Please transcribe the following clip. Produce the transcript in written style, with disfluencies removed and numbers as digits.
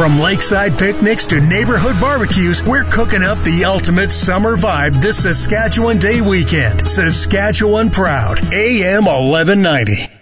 From lakeside picnics to neighborhood barbecues, we're cooking up the ultimate summer vibe this Saskatchewan Day weekend. Saskatchewan proud. AM 1190.